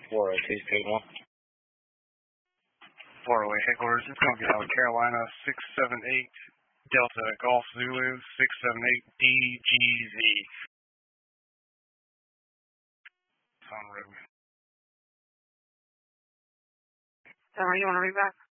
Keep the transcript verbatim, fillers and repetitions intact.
four oh two two one. four oh eight headquarters, it's going to be out of Carolina, six seven eight Delta Golf Zulu, six seven eight D G Z. It's on road. Sorry, you want to read back?